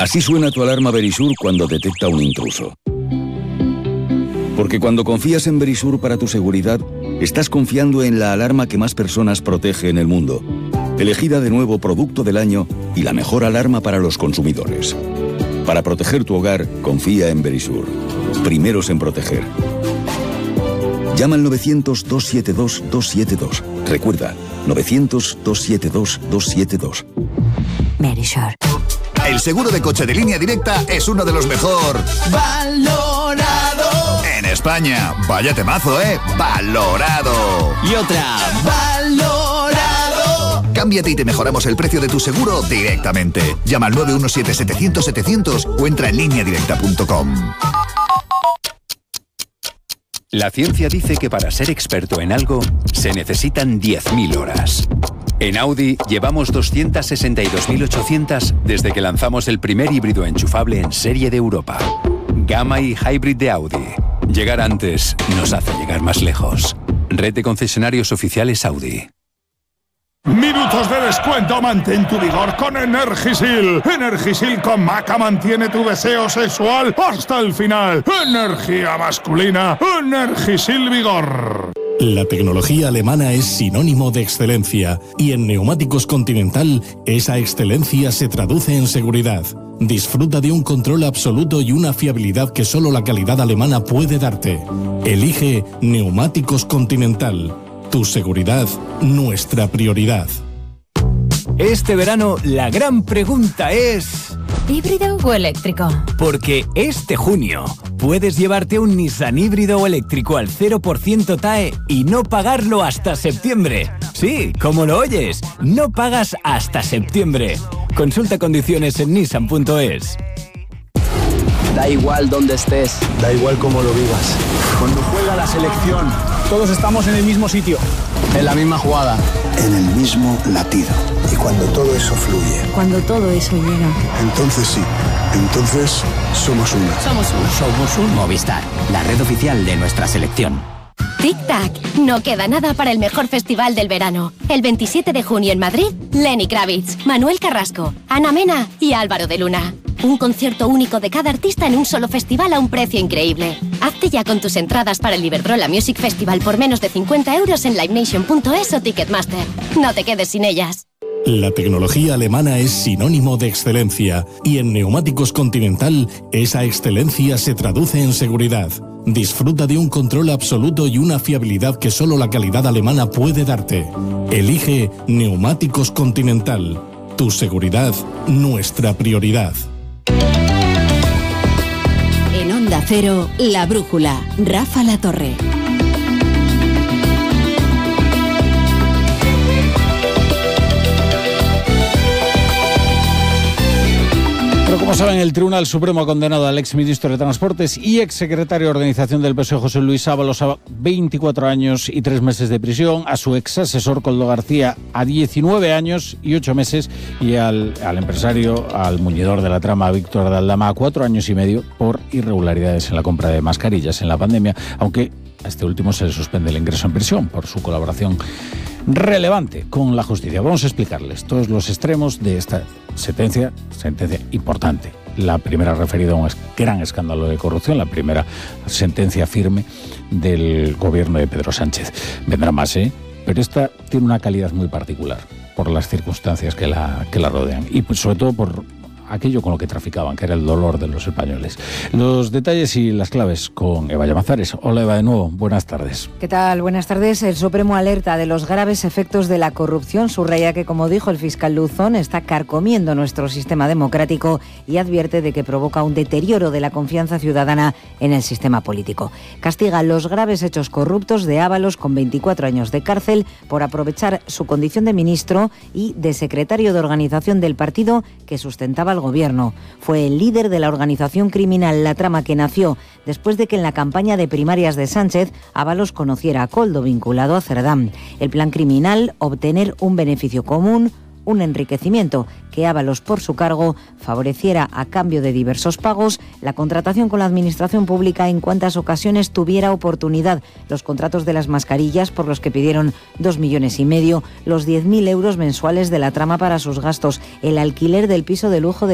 Así suena tu alarma Verisur cuando detecta un intruso. Porque cuando confías en Verisur para tu seguridad, estás confiando en la alarma que más personas protege en el mundo. Elegida de nuevo Producto del Año y la mejor alarma para los consumidores. Para proteger tu hogar, confía en Verisur. Primeros en proteger. Llama al 900-272-272. Recuerda, 900-272-272. Verisur. El seguro de coche de Línea Directa es uno de los mejor valorado en España. Vaya temazo, valorado. Y otra, valorado. Cámbiate y te mejoramos el precio de tu seguro directamente. Llama al 917-700-700 o entra en lineadirecta.com. La ciencia dice que para ser experto en algo se necesitan 10.000 horas. En Audi llevamos 262.800 desde que lanzamos el primer híbrido enchufable en serie de Europa. Gamma y Hybrid de Audi. Llegar antes nos hace llegar más lejos. Red de concesionarios oficiales Audi. Minutos de descuento, mantén tu vigor con Energisil. Energisil con Maca mantiene tu deseo sexual hasta el final. Energía masculina, Energisil Vigor. La tecnología alemana es sinónimo de excelencia y en Neumáticos Continental esa excelencia se traduce en seguridad. Disfruta de un control absoluto y una fiabilidad que solo la calidad alemana puede darte. Elige Neumáticos Continental. Tu seguridad, nuestra prioridad. Este verano la gran pregunta es... ¿híbrido o eléctrico? Porque este junio puedes llevarte un Nissan híbrido o eléctrico al 0% TAE y no pagarlo hasta septiembre. Sí, como lo oyes, no pagas hasta septiembre. Consulta condiciones en nissan.es. Da igual dónde estés, da igual cómo lo vivas. Cuando juega la selección, todos estamos en el mismo sitio, en la misma jugada, en el mismo latido. Y cuando todo eso fluye, cuando todo eso llega, entonces sí, entonces somos uno. Somos un Movistar, la red oficial de nuestra selección. Tic-tac, no queda nada para el mejor festival del verano. El 27 de junio en Madrid, Lenny Kravitz, Manuel Carrasco, Ana Mena y Álvaro de Luna. Un concierto único de cada artista en un solo festival a un precio increíble. Hazte ya con tus entradas para el Iberdrola Music Festival por menos de 50 euros en livenation.es o Ticketmaster. No te quedes sin ellas. La tecnología alemana es sinónimo de excelencia y en Neumáticos Continental esa excelencia se traduce en seguridad. Disfruta de un control absoluto y una fiabilidad que solo la calidad alemana puede darte. Elige Neumáticos Continental. Tu seguridad, nuestra prioridad. En Onda Cero, La Brújula, Rafa La Torre. Pero como saben, el Tribunal Supremo ha condenado al exministro de Transportes y exsecretario de Organización del PSOE, José Luis Ábalos, a 24 años y 3 meses de prisión, a su exasesor Koldo García a 19 años y 8 meses y al empresario, al muñidor de la trama, Víctor de Aldama, a 4 años y medio por irregularidades en la compra de mascarillas en la pandemia, aunque a este último se le suspende el ingreso en prisión por su colaboración relevante con la justicia. Vamos a explicarles todos los extremos de esta sentencia importante. La primera referida a un gran escándalo de corrupción, la primera sentencia firme del gobierno de Pedro Sánchez. Vendrá más, pero esta tiene una calidad muy particular por las circunstancias que la rodean y sobre todo por aquello con lo que traficaban, que era el dolor de los españoles. Los detalles y las claves con Eva Llamazares. Hola Eva, de nuevo, buenas tardes. ¿Qué tal? Buenas tardes. El Supremo alerta de los graves efectos de la corrupción, subraya que, como dijo el fiscal Luzón, está carcomiendo nuestro sistema democrático y advierte de que provoca un deterioro de la confianza ciudadana en el sistema político. Castiga los graves hechos corruptos de Ábalos con 24 años de cárcel por aprovechar su condición de ministro y de secretario de organización del partido que sustentaba el gobierno. Fue el líder de la organización criminal La Trama, que nació después de que en la campaña de primarias de Sánchez Ábalos conociera a Koldo, vinculado a Cerdán. El plan criminal: obtener un beneficio común, un enriquecimiento, que Ábalos por su cargo favoreciera a cambio de diversos pagos, la contratación con la administración pública en cuantas ocasiones tuviera oportunidad, los contratos de las mascarillas por los que pidieron 2,5 millones, los 10.000 euros mensuales de La Trama para sus gastos, el alquiler del piso de lujo de